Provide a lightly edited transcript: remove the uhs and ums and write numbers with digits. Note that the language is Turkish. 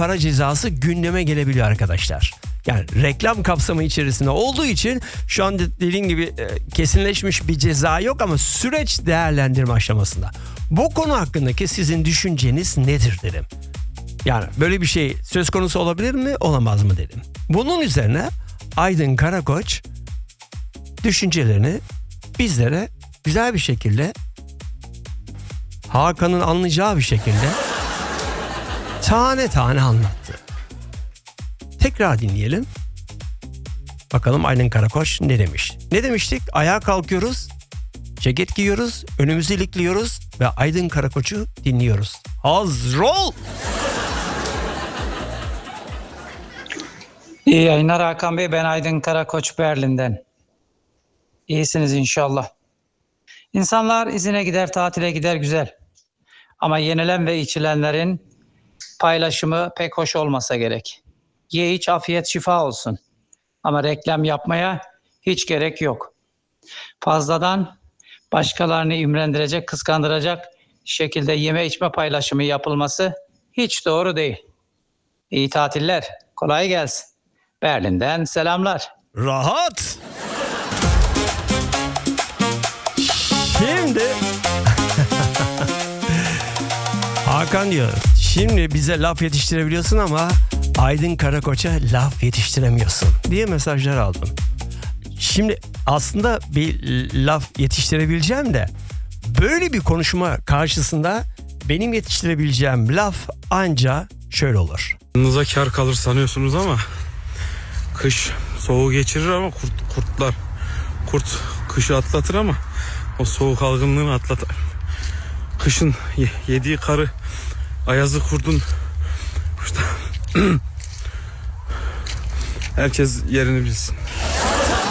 para cezası gündeme gelebiliyor arkadaşlar. Yani reklam kapsamı içerisinde olduğu için şu anda dediğim gibi kesinleşmiş bir ceza yok ama süreç değerlendirme aşamasında. Bu konu hakkındaki sizin düşünceniz nedir dedim. Yani böyle bir şey söz konusu olabilir mi, olamaz mı dedim. Bunun üzerine Aydın Karakoç düşüncelerini bizlere güzel bir şekilde, Hakan'ın anlayacağı bir şekilde tane tane anlattı. Tekrar dinleyelim. Bakalım Aydın Karakoç ne demiş? Ne demiştik? Ayağa kalkıyoruz, ceket giyiyoruz, önümüzü ilikliyoruz ve Aydın Karakoç'u dinliyoruz. Hazır ol! İyi yayınlar Hakan Bey. Ben Aydın Karakoç Berlin'den. İyisiniz inşallah. İnsanlar izine gider, tatile gider güzel. Ama yenilen ve içilenlerin paylaşımı pek hoş olmasa gerek. Ye iç afiyet şifa olsun. Ama reklam yapmaya hiç gerek yok. Fazladan başkalarını imrendirecek, kıskandıracak şekilde yeme içme paylaşımı yapılması hiç doğru değil. İyi tatiller, kolay gelsin. Berlin'den selamlar. Rahat! Şimdi Hakan diyor, şimdi bize laf yetiştirebiliyorsun ama Aydın Karakoç'a laf yetiştiremiyorsun diye mesajlar aldım. Şimdi aslında bir laf yetiştirebileceğim de böyle bir konuşma karşısında benim yetiştirebileceğim laf anca şöyle olur. Yanınıza kar kalır sanıyorsunuz ama kış soğuğu geçirir ama kurt kışı atlatır ama o soğuk algınlığını atlatar. Kışın yediği karı ayazı kurdun işte herkes yerini bilsin.